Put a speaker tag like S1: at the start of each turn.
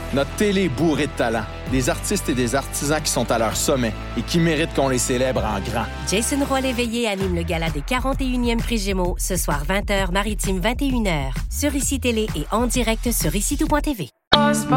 S1: Notre télé est bourrée de talent. Des artistes et des artisans qui sont à leur sommet et qui méritent qu'on les célèbre en grand.
S2: Jason Roy-Léveillé anime le gala des 41e Prix Gémeaux ce soir 20h, Maritime 21h. Sur ICI Télé et en direct sur ICITOUT.tv.